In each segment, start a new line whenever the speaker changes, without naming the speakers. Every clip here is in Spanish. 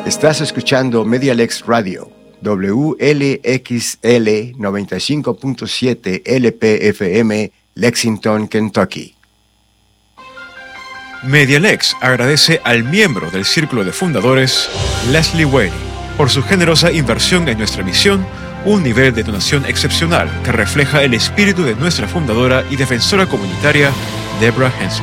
Estás escuchando Medialex Radio, WLXL 95.7 LPFM, Lexington, Kentucky.
Medialex agradece al miembro del Círculo de Fundadores, Leslie Whaley, por su generosa inversión en nuestra misión, un nivel de donación excepcional que refleja el espíritu de nuestra fundadora y defensora comunitaria, Deborah Hensley.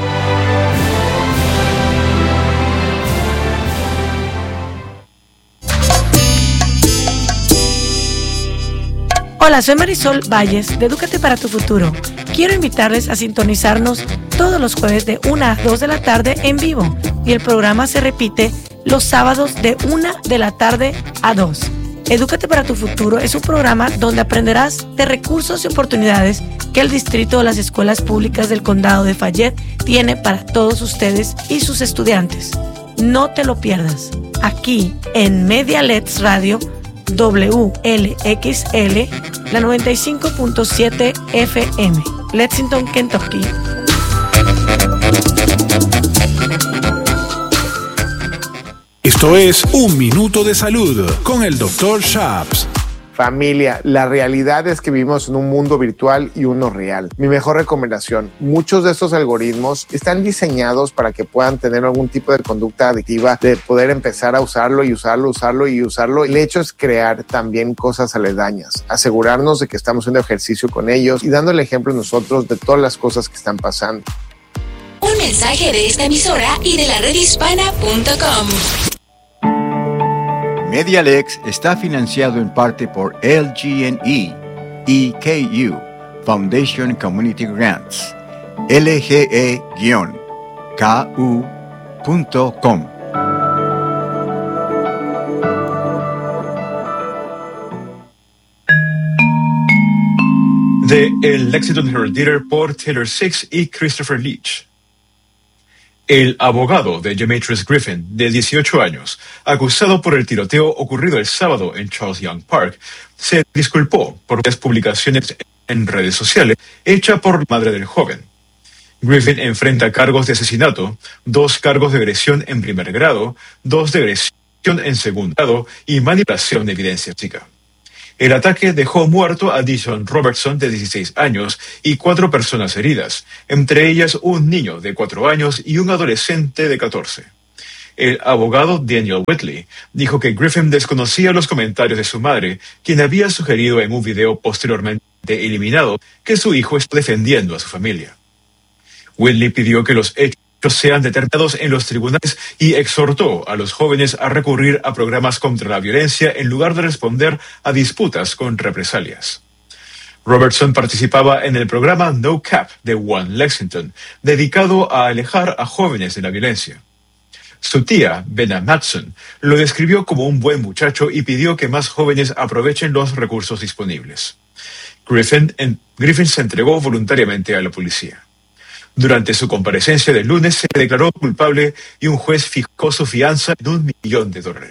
Hola, soy Marisol Valles de Edúcate para tu Futuro. Quiero invitarles a sintonizarnos todos los jueves de 1 a 2 de la tarde en vivo y el programa se repite los sábados de 1 de la tarde a 2. Edúcate para tu Futuro es un programa donde aprenderás de recursos y oportunidades que el distrito de las escuelas públicas del condado de Fayette tiene para todos ustedes y sus estudiantes. No te lo pierdas. Aquí en Medialex Radio WLXL, la 95.7 FM, Lexington, Kentucky.
Esto es Un Minuto de Salud con el Dr. Shaps.
Familia, la realidad es que vivimos en un mundo virtual y uno real. Mi mejor recomendación, muchos de estos algoritmos están diseñados para que puedan tener algún tipo de conducta adictiva, de poder empezar a usarlo. El hecho es crear también cosas aledañas, asegurarnos de que estamos haciendo ejercicio con ellos y dando el ejemplo nosotros de todas las cosas que están pasando.
Un mensaje de esta emisora y de la redhispana.com.
Medialex está financiado en parte por LG&E, EKU, Foundation Community Grants, LGE-KU.com.
De El Lexington Herald Leader por Taylor Six y Christopher Leach. El abogado de Demetrius Griffin, de 18 años, acusado por el tiroteo ocurrido el sábado en Charles Young Park, se disculpó por las publicaciones en redes sociales hechas por la madre del joven. Griffin enfrenta cargos de asesinato, 2 cargos de agresión en primer grado, 2 de agresión en segundo grado y manipulación de evidencia física. El ataque dejó muerto a Dishon Robertson, de 16 años, y 4 personas heridas, entre ellas un niño de 4 años y un adolescente de 14. El abogado Daniel Whitley dijo que Griffin desconocía los comentarios de su madre, quien había sugerido en un video posteriormente eliminado que su hijo está defendiendo a su familia. Whitley pidió que los hechos sean determinados en los tribunales y exhortó a los jóvenes a recurrir a programas contra la violencia en lugar de responder a disputas con represalias. Robertson participaba en el programa No Cap de One Lexington, dedicado a alejar a jóvenes de la violencia. Su tía, Benna Matson, lo describió como un buen muchacho y pidió que más jóvenes aprovechen los recursos disponibles. Griffin se entregó voluntariamente a la policía. Durante su comparecencia del lunes se declaró culpable y un juez fijó su fianza en $1 millón.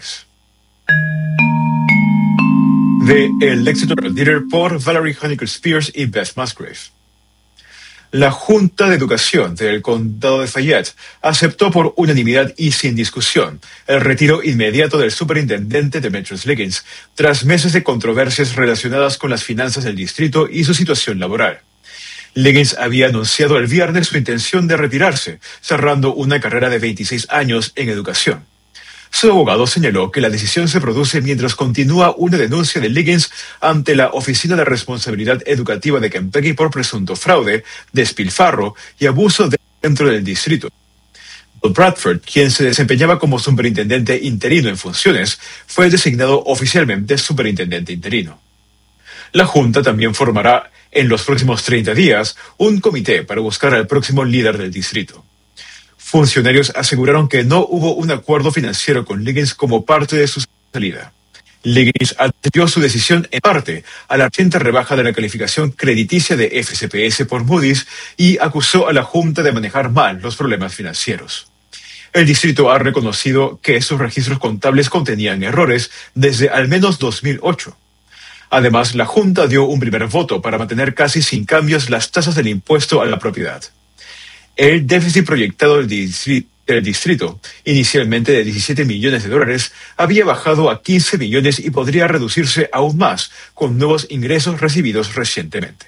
De El Lexington Leader por Valerie Honecker Spears y Beth Musgrave. La Junta de Educación del Condado de Fayette aceptó por unanimidad y sin discusión el retiro inmediato del superintendente Demetrius Liggins tras meses de controversias relacionadas con las finanzas del distrito y su situación laboral. Liggins había anunciado el viernes su intención de retirarse, cerrando una carrera de 26 años en educación. Su abogado señaló que la decisión se produce mientras continúa una denuncia de Liggins ante la Oficina de Responsabilidad Educativa de Kentucky por presunto fraude, despilfarro y abuso dentro del distrito. Bill Bradford, quien se desempeñaba como superintendente interino en funciones, fue designado oficialmente superintendente interino. La Junta también formará en los próximos 30 días un comité para buscar al próximo líder del distrito. Funcionarios aseguraron que no hubo un acuerdo financiero con Liggins como parte de su salida. Liggins atribuyó su decisión en parte a la reciente rebaja de la calificación crediticia de FCPS por Moody's y acusó a la Junta de manejar mal los problemas financieros. El distrito ha reconocido que sus registros contables contenían errores desde al menos 2008. Además, la Junta dio un primer voto para mantener casi sin cambios las tasas del impuesto a la propiedad. El déficit proyectado del distrito del distrito, inicialmente de $17 millones, había bajado a 15 millones y podría reducirse aún más con nuevos ingresos recibidos recientemente.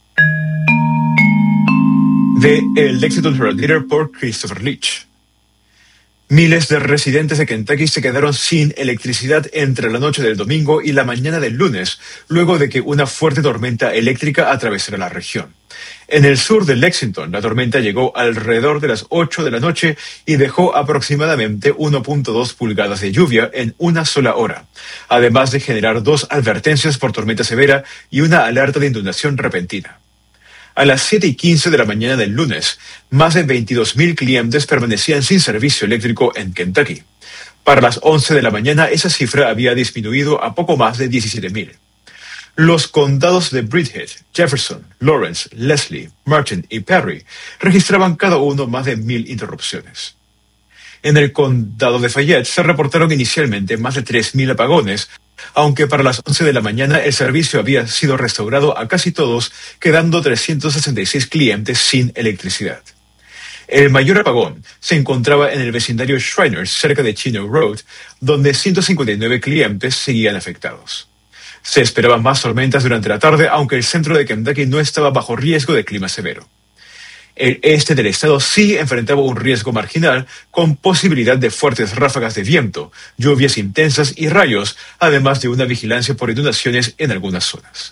De El Lexington Herald Leader por Christopher Leach. Miles de residentes de Kentucky se quedaron sin electricidad entre la noche del domingo y la mañana del lunes, luego de que una fuerte tormenta eléctrica atravesara la región. En el sur de Lexington, la tormenta llegó alrededor de las 8 de la noche y dejó aproximadamente 1.2 pulgadas de lluvia en una sola hora, además de generar 2 advertencias por tormenta severa y una alerta de inundación repentina. A las 7:15 de la mañana del lunes, más de 22,000 clientes permanecían sin servicio eléctrico en Kentucky. Para las 11 de la mañana, esa cifra había disminuido a poco más de 17,000. Los condados de Bridgehead, Jefferson, Lawrence, Leslie, Martin y Perry registraban cada uno más de 1,000 interrupciones. En el condado de Fayette se reportaron inicialmente más de 3,000 apagones, aunque para las 11 de la mañana el servicio había sido restaurado a casi todos, quedando 366 clientes sin electricidad. El mayor apagón se encontraba en el vecindario Shriners, cerca de Chino Road, donde 159 clientes seguían afectados. Se esperaban más tormentas durante la tarde, aunque el centro de Kentucky no estaba bajo riesgo de clima severo. El este del estado sí enfrentaba un riesgo marginal, con posibilidad de fuertes ráfagas de viento, lluvias intensas y rayos, además de una vigilancia por inundaciones en algunas zonas.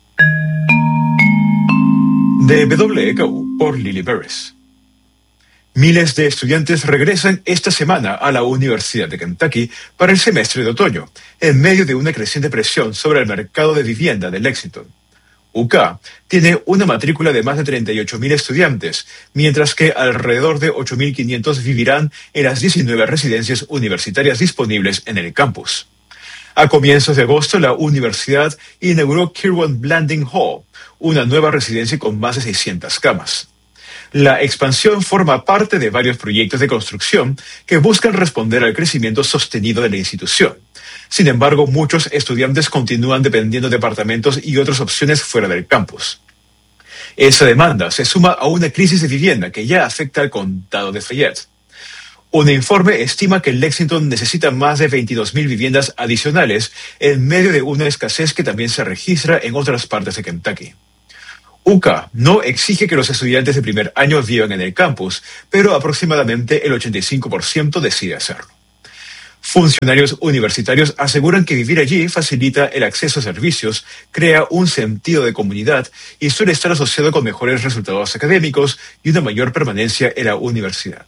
De WKU por Lily Beres. Miles de estudiantes regresan esta semana a la Universidad de Kentucky para el semestre de otoño, en medio de una creciente presión sobre el mercado de vivienda de Lexington. UK tiene una matrícula de más de 38,000 estudiantes, mientras que alrededor de 8,500 vivirán en las 19 residencias universitarias disponibles en el campus. A comienzos de agosto, la universidad inauguró Kirwan Blanding Hall, una nueva residencia con más de 600 camas. La expansión forma parte de varios proyectos de construcción que buscan responder al crecimiento sostenido de la institución. Sin embargo, muchos estudiantes continúan dependiendo de apartamentos y otras opciones fuera del campus. Esa demanda se suma a una crisis de vivienda que ya afecta al condado de Fayette. Un informe estima que Lexington necesita más de 22,000 viviendas adicionales en medio de una escasez que también se registra en otras partes de Kentucky. UCA no exige que los estudiantes de primer año vivan en el campus, pero aproximadamente el 85% decide hacerlo. Funcionarios universitarios aseguran que vivir allí facilita el acceso a servicios, crea un sentido de comunidad y suele estar asociado con mejores resultados académicos y una mayor permanencia en la universidad.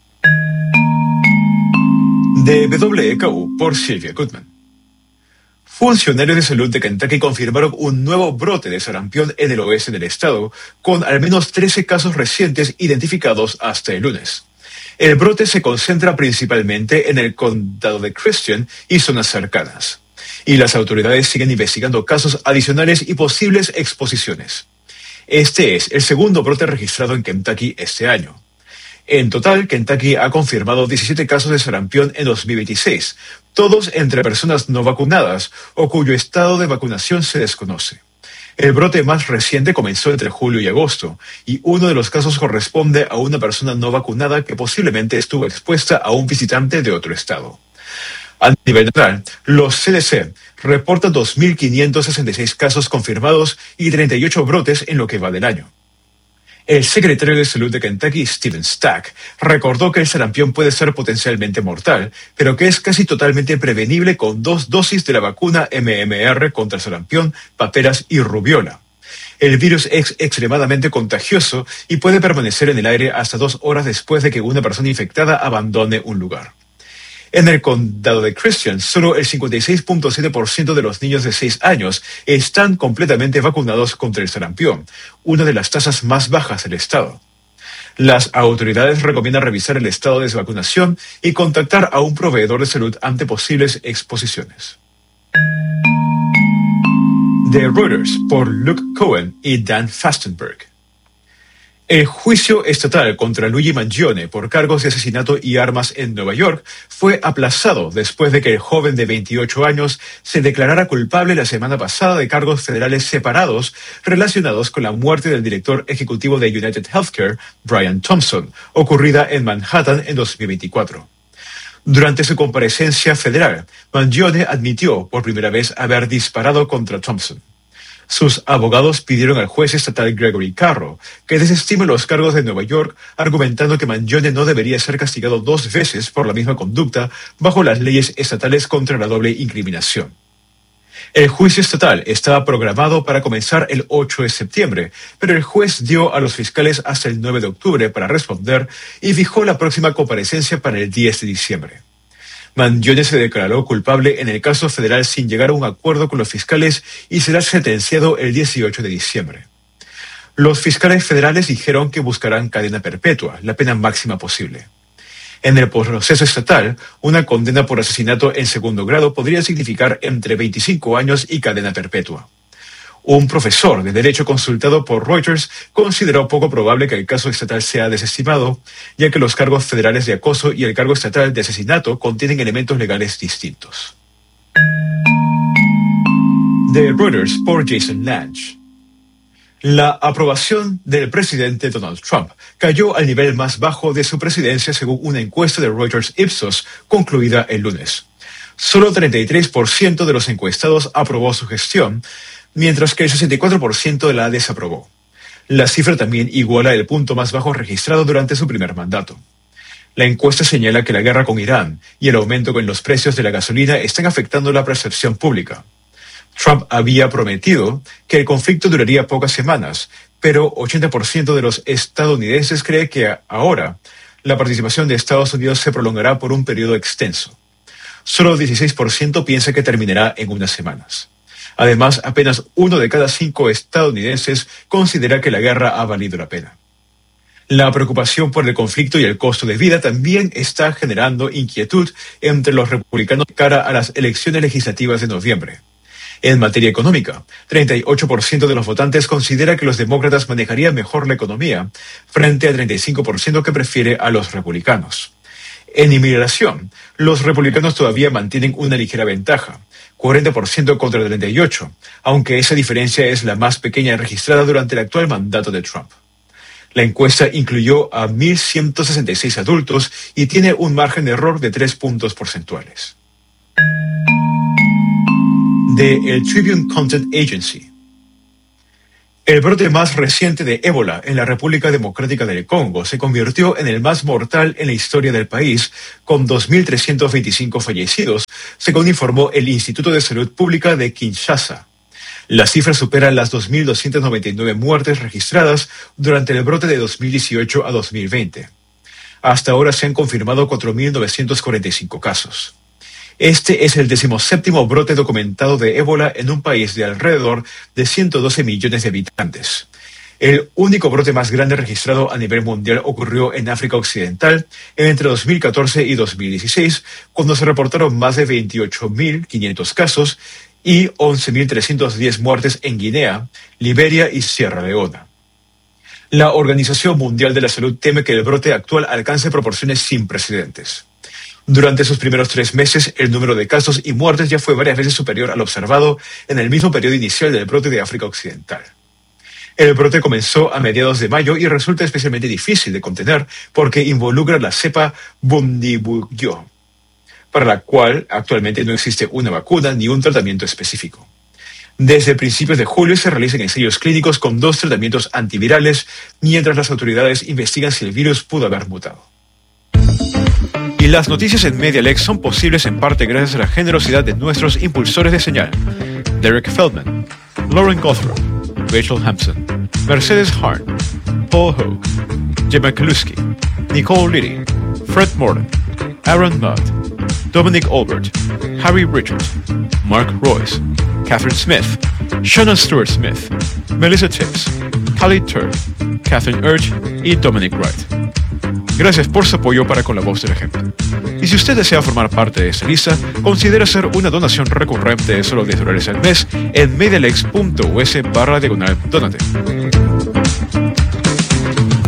De WKU por Sylvia Goodman. Funcionarios de salud de Kentucky confirmaron un nuevo brote de sarampión en el oeste del estado, con al menos 13 casos recientes identificados hasta el lunes. El brote se concentra principalmente en el condado de Christian y zonas cercanas, y las autoridades siguen investigando casos adicionales y posibles exposiciones. Este es el segundo brote registrado en Kentucky este año. En total, Kentucky ha confirmado 17 casos de sarampión en 2026, todos entre personas no vacunadas o cuyo estado de vacunación se desconoce. El brote más reciente comenzó entre julio y agosto, y uno de los casos corresponde a una persona no vacunada que posiblemente estuvo expuesta a un visitante de otro estado. A nivel nacional, los CDC reportan 2,566 casos confirmados y 38 brotes en lo que va del año. El secretario de Salud de Kentucky, Stephen Stack, recordó que el sarampión puede ser potencialmente mortal, pero que es casi totalmente prevenible con 2 dosis de la vacuna MMR contra el sarampión, paperas y rubiola. El virus es extremadamente contagioso y puede permanecer en el aire hasta 2 horas después de que una persona infectada abandone un lugar. En el condado de Christian, solo el 56.7% de los niños de 6 años están completamente vacunados contra el sarampión, una de las tasas más bajas del estado. Las autoridades recomiendan revisar el estado de vacunación y contactar a un proveedor de salud ante posibles exposiciones. De Reuters por Luke Cohen y Dan Fastenberg. El juicio estatal contra Luigi Mangione por cargos de asesinato y armas en Nueva York fue aplazado después de que el joven de 28 años se declarara culpable la semana pasada de cargos federales separados relacionados con la muerte del director ejecutivo de United Healthcare, Brian Thompson, ocurrida en Manhattan en 2024. Durante su comparecencia federal, Mangione admitió por primera vez haber disparado contra Thompson. Sus abogados pidieron al juez estatal Gregory Carro que desestime los cargos de Nueva York, argumentando que Mangione no debería ser castigado 2 veces por la misma conducta bajo las leyes estatales contra la doble incriminación. El juicio estatal estaba programado para comenzar el 8 de septiembre, pero el juez dio a los fiscales hasta el 9 de octubre para responder y fijó la próxima comparecencia para el 10 de diciembre. Mangione se declaró culpable en el caso federal sin llegar a un acuerdo con los fiscales y será sentenciado el 18 de diciembre. Los fiscales federales dijeron que buscarán cadena perpetua, la pena máxima posible. En el proceso estatal, una condena por asesinato en segundo grado podría significar entre 25 años y cadena perpetua. Un profesor de Derecho consultado por Reuters consideró poco probable que el caso estatal sea desestimado, ya que los cargos federales de acoso y el cargo estatal de asesinato contienen elementos legales distintos. De Reuters por Jason Lange. La aprobación del presidente Donald Trump cayó al nivel más bajo de su presidencia según una encuesta de Reuters Ipsos concluida el lunes. Solo 33% de los encuestados aprobó su gestión, mientras que el 64% la desaprobó. La cifra también iguala el punto más bajo registrado durante su primer mandato. La encuesta señala que la guerra con Irán y el aumento en los precios de la gasolina están afectando la percepción pública. Trump había prometido que el conflicto duraría pocas semanas, pero 80% de los estadounidenses cree que ahora la participación de Estados Unidos se prolongará por un periodo extenso. Solo 16% piensa que terminará en unas semanas. Además, apenas 1 de cada 5 estadounidenses considera que la guerra ha valido la pena. La preocupación por el conflicto y el costo de vida también está generando inquietud entre los republicanos de cara a las elecciones legislativas de noviembre. En materia económica, 38% de los votantes considera que los demócratas manejarían mejor la economía, frente al 35% que prefiere a los republicanos. En inmigración, los republicanos todavía mantienen una ligera ventaja, 40% contra 38%, aunque esa diferencia es la más pequeña registrada durante el actual mandato de Trump. La encuesta incluyó a 1.166 adultos y tiene un margen de error de 3 puntos porcentuales. De el Tribune Content Agency. El brote más reciente de ébola en la República Democrática del Congo se convirtió en el más mortal en la historia del país, con 2.325 fallecidos, según informó el Instituto de Salud Pública de Kinshasa. La cifra supera las 2.299 muertes registradas durante el brote de 2018 a 2020. Hasta ahora se han confirmado 4.945 casos. Este es el 17º brote documentado de ébola en un país de alrededor de 112 millones de habitantes. El único brote más grande registrado a nivel mundial ocurrió en África Occidental entre 2014 y 2016, cuando se reportaron más de 28.500 casos y 11.310 muertes en Guinea, Liberia y Sierra Leona. La Organización Mundial de la Salud teme que el brote actual alcance proporciones sin precedentes. Durante sus primeros 3 meses, el número de casos y muertes ya fue varias veces superior al observado en el mismo periodo inicial del brote de África Occidental. El brote comenzó a mediados de mayo y resulta especialmente difícil de contener porque involucra la cepa Bundibugyo, para la cual actualmente no existe una vacuna ni un tratamiento específico. Desde principios de julio se realizan ensayos clínicos con 2 tratamientos antivirales, mientras las autoridades investigan si el virus pudo haber mutado. Y las noticias en MediaLex son posibles en parte gracias a la generosidad de nuestros impulsores de señal: Derek Feldman, Lauren Gothrow, Rachel Hampson, Mercedes Harn, Paul Hogue, Gemma Kaluski, Nicole Liddy, Fred Morton, Aaron Mudd, Dominic Albert, Harry Richard, Mark Royce, Catherine Smith, Shannon Stewart Smith, Melissa Tibbs, Callie Turr, Catherine Urge y Dominic Wright. Gracias por su apoyo para con la voz del ejemplo. Y si usted desea formar parte de esta lista, considere hacer una donación recurrente de solo $10 al mes en medialex.us/donate.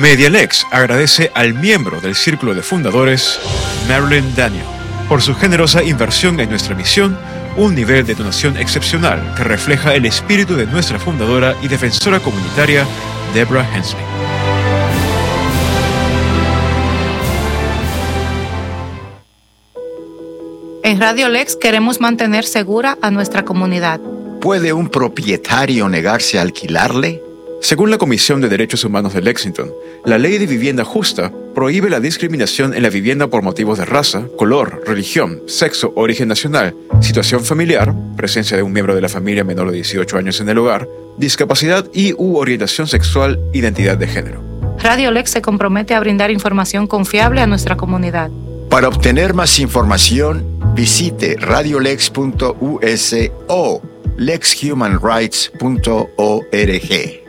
MediaLex agradece al miembro del Círculo de Fundadores, Marilyn Daniel, por su generosa inversión en nuestra misión, un nivel de donación excepcional que refleja el espíritu de nuestra fundadora y defensora comunitaria, Deborah Hensley.
En Radio Lex queremos mantener segura a nuestra comunidad.
¿Puede un propietario negarse a alquilarle?
Según la Comisión de Derechos Humanos de Lexington, la Ley de Vivienda Justa prohíbe la discriminación en la vivienda por motivos de raza, color, religión, sexo, origen nacional, situación familiar, presencia de un miembro de la familia menor de 18 años en el hogar, discapacidad y/u orientación sexual, identidad de género.
Radio Lex se compromete a brindar información confiable a nuestra comunidad.
Para obtener más información, visite radiolex.us o lexhumanrights.org.